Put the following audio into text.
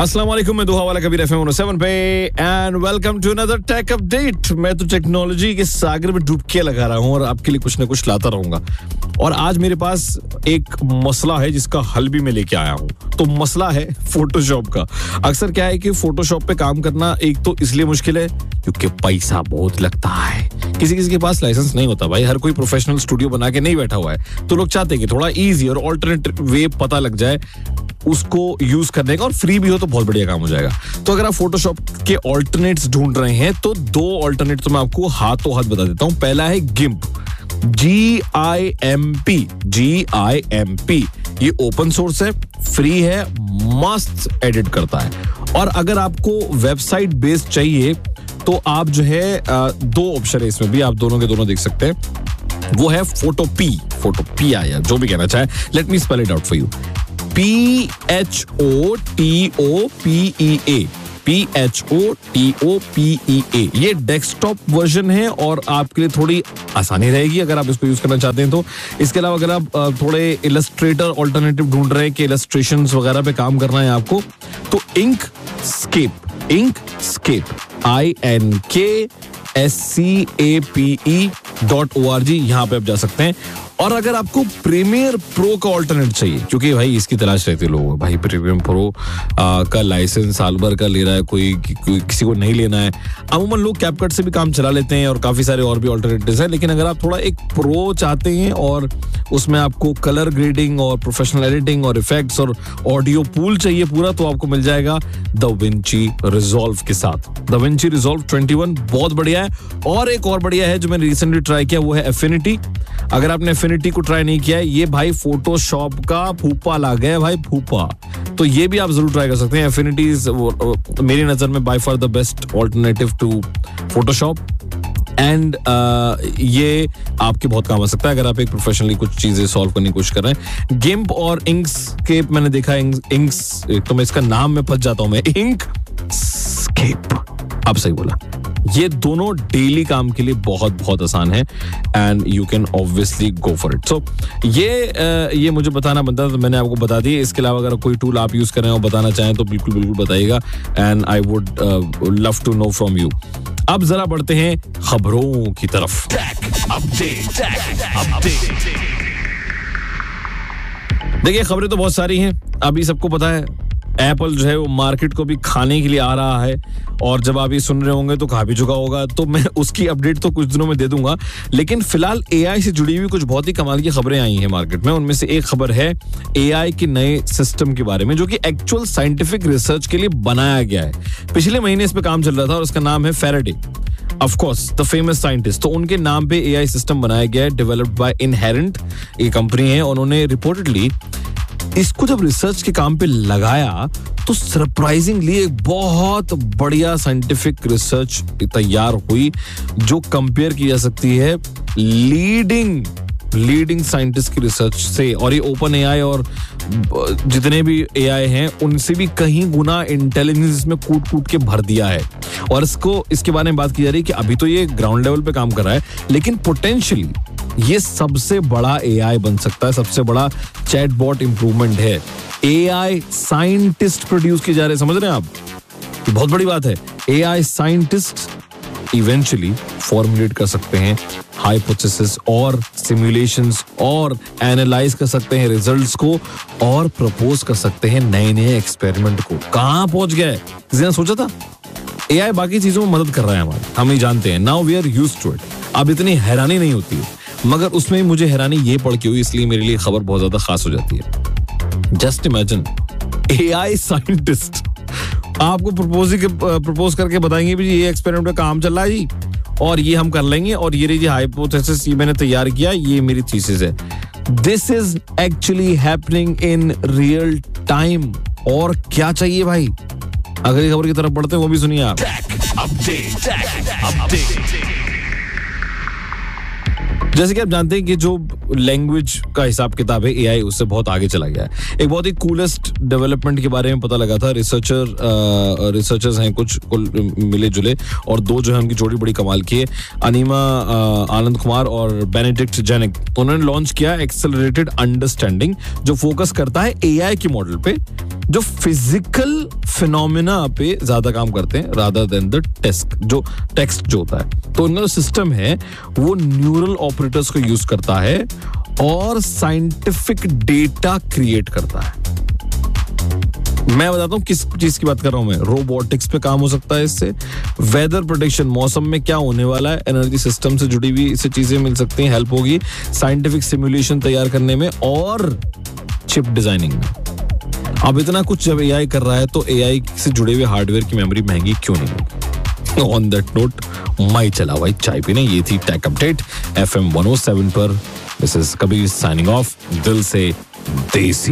अस्सलाम वालेकुम, मैं दुहा वाला कबीर एफएम 107 पे and welcome to another take update. मैं तो टेक्नोलॉजी के सागर में डुबकियां लगा रहा हूं और आपके लिए कुछ ना कुछ लाता रहूंगा। और आज मेरे पास एक मसला है जिसका हल भी मैं लेके आया हूं। तो मसला है फोटोशॉप का। अक्सर क्या है कि फोटोशॉप पे काम करना एक तो इसलिए मुश्किल है क्योंकि पैसा बहुत लगता है। किसी किसी के पास लाइसेंस नहीं होता भाई, हर कोई प्रोफेशनल स्टूडियो बना के नहीं बैठा हुआ है। तो लोग चाहते हैं कि थोड़ा इजी और ऑल्टरनेट वे पता लग जाए उसको यूज करने का, और फ्री भी हो तो बहुत बढ़िया काम हो जाएगा। तो अगर आप फोटोशॉप के ऑल्टरनेट्स ढूंढ रहे हैं तो दो ऑल्टरनेट तो मैं आपको हाथों हाथ बता देता हूं। पहला है गिम्प, GIMP। ये ओपन सोर्स है, फ्री है, मस्त एडिट करता है। और अगर आपको वेबसाइट बेस्ड चाहिए तो आप जो है दो ऑप्शन है इसमें भी, आप दोनों के दोनों देख सकते हैं। वो है फोटोपी या जो भी कहना चाहे। Let me spell it out for you. PHOTOPEA। ये डेस्कटॉप वर्जन है और आपके लिए थोड़ी आसानी रहेगी अगर आप इसको यूज करना चाहते हैं तो। इसके अलावा अगर आप थोड़े इलस्ट्रेटर ऑल्टरनेटिव ढूंढ रहे हैं कि इलस्ट्रेशंस वगैरह पे काम करना है आपको, तो इंकस्केप INKSCAPE.org यहां पे आप जा सकते हैं। और अगर आपको प्रीमियर प्रो का ऑल्टरनेट चाहिए, क्योंकि भाई इसकी तलाश रहती है लोगों को, भाई प्रीमियर प्रो का लाइसेंस साल भर का ले रहा है कोई किसी को नहीं लेना है। अमूमन लोग कैपकट से भी काम चला लेते हैं और काफी सारे और भी ऑल्टरनेटिव्स हैं। लेकिन अगर आप थोड़ा एक प्रो चाहते हैं और उसमें आपको कलर ग्रेडिंग और प्रोफेशनल एडिटिंग और इफेक्ट्स और ऑडियो पूल चाहिए पूरा, तो आपको मिल जाएगा DaVinci Resolve के साथ। DaVinci Resolve 21 बहुत बढ़िया है। और एक और बढ़िया है जो मैंने रिसेंटली ट्राई किया, वो है Affinity। अगर आपने Affinity को ट्राई नहीं किया है, ये भाई फोटोशॉप का फूफा ला गया भाई, फूफा। तो ये भी आप जरूर ट्राई कर सकते हैं। Affinity मेरी नजर में by far the best alternative to Photoshop. And ये आपके बहुत काम आ सकता है अगर आप एक प्रोफेशनली कुछ चीजें सॉल्व करने की कोशिश कर रहे हैं। गिम्प और इंकस्केप मैंने देखा, इंक्स तो मैं इसका नाम में फंस जाता हूं मैं, इंकस्केप, अब सही बोला। ये दोनों डेली काम के लिए बहुत बहुत आसान है and you can obviously go for it. सो ये मुझे बताना बनता था तो मैंने आपको बता दी। इसके अलावा अगर कोई टूल आप यूज कर रहे हैं और बताना चाहें तो बिल्कुल बिल्कुल बताइएगा and I would love to know from you. अब जरा बढ़ते हैं खबरों की तरफ। देखिए खबरें तो बहुत सारी हैं। अभी सबको पता है एप्पल जो है वो मार्केट को भी खाने के लिए आ रहा है, और जब आप ये सुन रहे होंगे तो खा भी चुका होगा, तो मैं उसकी अपडेट तो कुछ दिनों में दे दूंगा। लेकिन फिलहाल AI से जुड़ी हुई कुछ बहुत ही कमाल की खबरें आई हैं मार्केट में। उनमें से एक खबर है AI के नए सिस्टम के बारे में जो कि एक्चुअल साइंटिफिक रिसर्च के लिए बनाया गया है। पिछले महीने इस पे काम चल रहा था और उसका नाम है Faraday, of course the famous scientist. तो उनके नाम पे AI सिस्टम बनाया गया है, डेवलप्ड बाय इनहेरेंट, ये कंपनी है। उन्होंने रिपोर्टेडली इसको जब रिसर्च के काम पे लगाया तो सरप्राइजिंगली एक बहुत बढ़िया साइंटिफिक रिसर्च तैयार हुई जो कंपेयर की जा सकती है लीडिंग साइंटिस्ट की रिसर्च से। और ये ओपन AI और जितने भी AI हैं उनसे भी कहीं गुना इंटेलिजेंस इसमें कूट के भर दिया है। और इसके बारे में बात की जा रही है कि अभी तो ये ग्राउंड लेवल पे काम कर रहा है, लेकिन पोटेंशियली ये सबसे बड़ा AI बन सकता है, सबसे बड़ा चैटबॉट इंप्रूवमेंट है। AI साइंटिस्ट प्रोड्यूस किए जा रहे हैं, समझ रहे हैं आप? ये बहुत बड़ी बात है। AI साइंटिस्ट इवेंचुअली फॉर्मुलेट कर सकते हैं हाइपोथेसिस और सिमुलेशंस और एनालाइज कर सकते हैं रिजल्ट्स को और प्रपोज कर सकते हैं नए एक्सपेरिमेंट को। कहां पहुंच गए, किसी ने सोचा था? AI बाकी चीजों में मदद कर रहा है हमारी, हम ही जानते हैं। Now we are used to it. अब इतनी हैरानी नहीं होती है, मगर उसमें मुझे हैरानी ये पड़ के हुई, इसलिए मेरे लिए खबर बहुत ज्यादा खास हो जाती है। जस्ट इमेजिन AI साइंटिस्ट आपको प्रपोज करके बताएंगे भी ये एक्सपेरिमेंट का काम चल रहा है जी, और ये हम कर लेंगे, और ये रही हाइपोथेसिस, ये मैंने तैयार किया, ये मेरी थीसिस है। This is actually happening in real time. और क्या चाहिए भाई? अगली खबर की तरफ बढ़ते हैं, वो भी सुनिए आप। जैसे कि आप जानते हैं कि जो लैंग्वेज का हिसाब किताब है AI, उससे बहुत आगे चला गया है। एक बहुत ही कूलेस्ट डेवलपमेंट के बारे में पता लगा था। रिसर्चर्स हैं कुछ मिले जुले, और दो जो है उनकी जोड़ी बड़ी कमाल की है, अनीमा आनंद कुमार और बेनेडिक्ट जेनिक। उन्होंने लॉन्च किया एक्सेलरेटेड अंडरस्टैंडिंग, जो फोकस करता है AI के मॉडल पे जो फिजिकल फिनोमिना पे ज्यादा काम करते हैं रादर देन द टेक्स्ट जो होता है। तो उनका सिस्टम है वो न्यूरल ऑपरेटर्स को यूज करता है और साइंटिफिक डेटा क्रिएट करता है। मैं बताता हूं किस चीज की बात कर रहा हूं मैं। रोबोटिक्स पे काम हो सकता है इससे, वेदर प्रोडिक्शन, मौसम में क्या होने वाला है, एनर्जी सिस्टम से जुड़ी हुई इससे चीजें मिल सकती हैं, हेल्प होगी साइंटिफिक सिमुलेशन तैयार करने में और चिप डिजाइनिंग में। अब इतना कुछ जब एआई कर रहा है तो एआई से जुड़े हुए हार्डवेयर की मेमोरी महंगी क्यों नहीं होगी। ऑन दैट नोट मैं चला भाई चाय पीने। ये थी टेक अपडेट FM 107 पर। This is Kabir signing off, दिल से देसी।